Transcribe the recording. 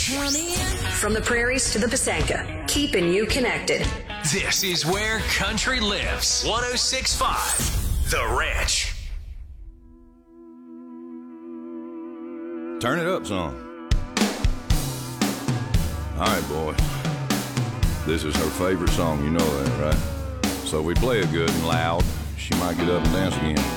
From the prairies to the Pasanka, keeping you connected. This is where country lives. 106.5 The Ranch. Turn it up some. All right, boy. This is her favorite song, you know that, right? So we play it good and loud. She might get up and dance again.